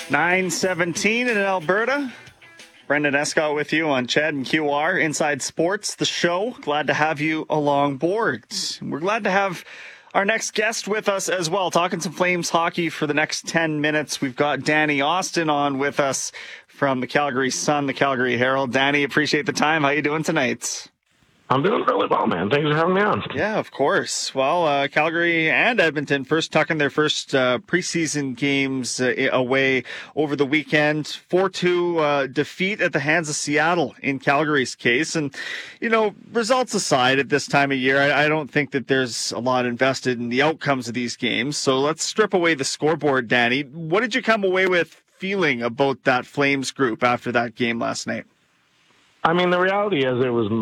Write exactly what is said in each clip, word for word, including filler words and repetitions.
nine seventeen in Alberta. Brendan Escott with you on Chad and Q R, Inside Sports, the show. Glad to have you along board. We're glad to have our next guest with us as well, talking some Flames hockey for the next ten minutes. We've got Danny Austin on with us from the Calgary Sun, the Calgary Herald. Danny, appreciate the time. How you doing tonight? I'm doing really well, man. Thanks for having me on. Yeah, of course. Well, uh, Calgary and Edmonton first tucking their first uh, preseason games uh, away over the weekend. four two uh, defeat at the hands of Seattle in Calgary's case. And, you know, results aside at this time of year, I, I don't think that there's a lot invested in the outcomes of these games. So let's strip away the scoreboard, Danny. What did you come away with feeling about that Flames group after that game last night? I mean, the reality is it was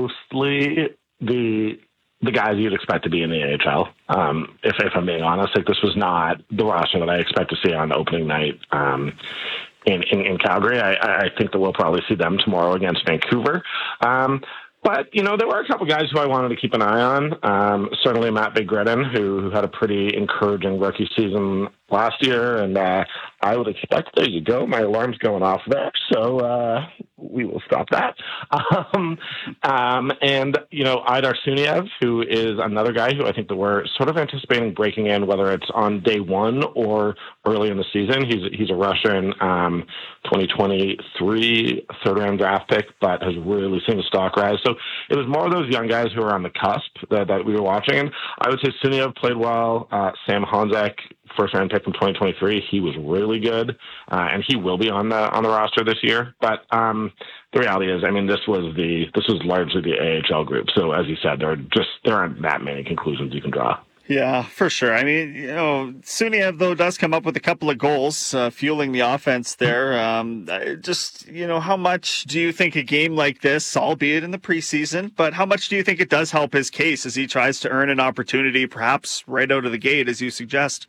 mostly the the guys you'd expect to be in the A H L. Um, if, if I'm being honest, like this was not the roster that I expect to see on opening night um, in, in, in Calgary. I, I think that we'll probably see them tomorrow against Vancouver. Um, But, you know, there were a couple guys who I wanted to keep an eye on. Um, certainly Matt Bigredden, who, who had a pretty encouraging rookie season last year. And uh, I would expect, there you go, my alarm's going off there. So uh, we will stop that. Um, um, and, you know, Idar Suniev, who is another guy who I think that we're sort of anticipating breaking in, whether it's on day one or early in the season. He's he's a Russian um, twenty twenty-three third-round draft pick, but has really seen the stock rise. So it was more of those young guys who were on the cusp that, that we were watching. And I would say Suniev played well. Uh, Sam Honzek, first-round pick from twenty twenty-three, he was really good, uh, and he will be on the on the roster this year. But um, the reality is, I mean, this was the this was largely the A H L group. So as you said, there are just there aren't that many conclusions you can draw. Yeah, for sure. I mean, you know, Suniev, though, does come up with a couple of goals, uh, fueling the offense there. Um, just, you know, how much do you think a game like this, albeit in the preseason, but how much do you think it does help his case as he tries to earn an opportunity, perhaps right out of the gate, as you suggest?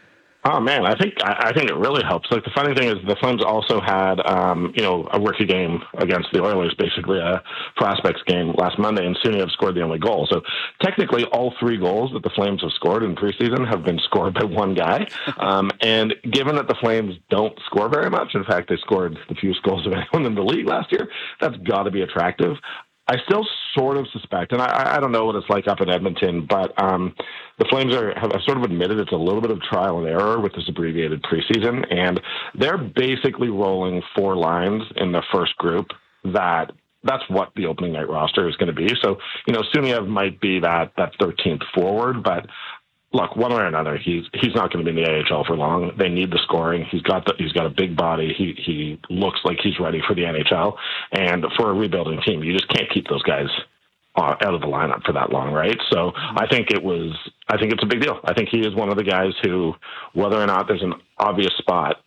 Oh man, I think I, I think it really helps. Like the funny thing is, the Flames also had um, you know a rookie game against the Oilers, basically a prospects game last Monday, and Suniev scored the only goal. So technically, all three goals that the Flames have scored in preseason have been scored by one guy. Um, and given that the Flames don't score very much, in fact, they scored the fewest goals of anyone in the league last year. That's got to be attractive. I still sort of suspect, and I, I don't know what it's like up in Edmonton, but um, the Flames are, have sort of admitted it's a little bit of trial and error with this abbreviated preseason, and they're basically rolling four lines in the first group that that's what the opening night roster is going to be. So, you know, Suniev might be that, that thirteenth forward, but look, one way or another, he's he's not going to be in the A H L for long. They need the scoring. He's got the, he's got a big body. He he looks like he's ready for the N H L. And for a rebuilding team, you just can't keep those guys uh, out of the lineup for that long, right? So I think it was I think it's a big deal. I think he is one of the guys who, whether or not there's an obvious spot